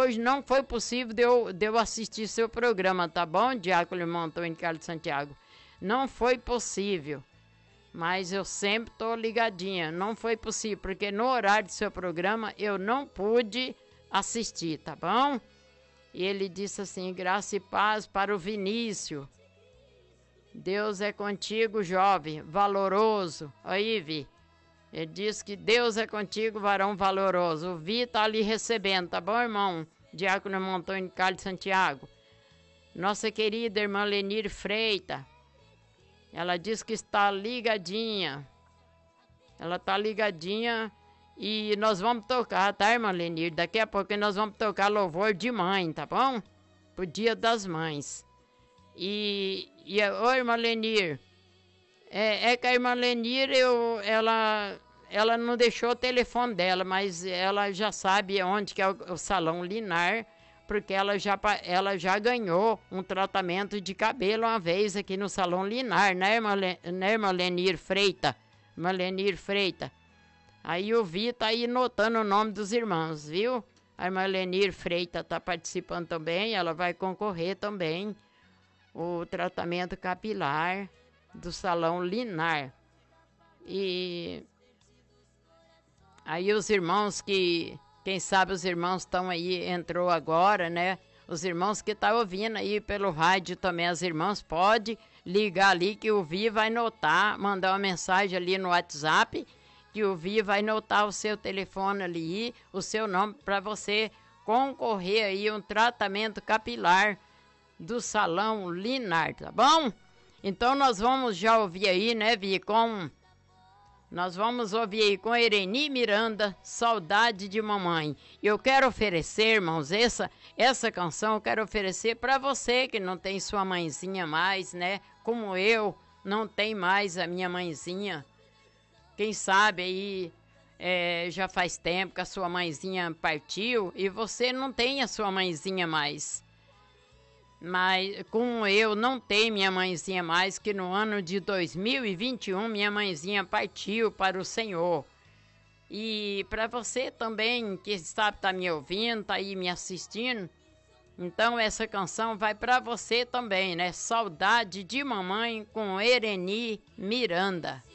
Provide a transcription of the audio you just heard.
hoje não foi possível de eu assistir seu programa, tá bom, Diácono Irmão Antônio Carlos Santiago? Não foi possível. Mas eu sempre tô ligadinha. Não foi possível, porque no horário do seu programa eu não pude assistir, tá bom? E ele disse assim, graça e paz para o Vinícius. Deus é contigo, jovem, valoroso. Aí, Vi. Ele disse que Deus é contigo, varão valoroso. O Vi tá ali recebendo, tá bom, irmão? Diácono Irmão Antônio Carlos Santiago. Nossa querida irmã Lenir Freita. Ela disse que está ligadinha. Ela tá ligadinha e nós vamos tocar, tá, irmã Lenir? Daqui a pouco nós vamos tocar louvor de mãe, tá bom? Pro Dia das Mães. Oi, irmã Lenir. É que a irmã Lenir, ela não deixou o telefone dela, mas ela já sabe onde que é o Salão Linar, porque ela já ganhou um tratamento de cabelo uma vez aqui no Salão Linar, né, irmã Lenir Freita? Irmã Lenir Freita. Aí o Vi tá aí notando o nome dos irmãos, viu? A irmã Lenir Freita tá participando também, ela vai concorrer também o tratamento capilar do Salão Linar. E aí os irmãos quem sabe os irmãos estão aí, entrou agora, né? Os irmãos que estão ouvindo aí pelo rádio também, as irmãs podem ligar ali que o Vi vai notar, mandar uma mensagem ali no WhatsApp, que o Vi vai notar o seu telefone ali, o seu nome, para você concorrer aí um tratamento capilar do Salão Linar, tá bom? Então nós vamos já ouvir aí, né, Vi, nós vamos ouvir aí com Ereni Miranda, Saudade de Mamãe. Eu quero oferecer, irmãos, essa canção eu quero oferecer para você que não tem sua mãezinha mais, né? Como eu, não tem mais a minha mãezinha. Quem sabe aí já faz tempo que a sua mãezinha partiu e você não tem a sua mãezinha mais. Mas como eu não tenho minha mãezinha mais, que no ano de 2021 minha mãezinha partiu para o Senhor. E para você também, que sabe tá me ouvindo, tá aí me assistindo, então essa canção vai para você também, né? Saudade de Mamãe com Ereni Miranda.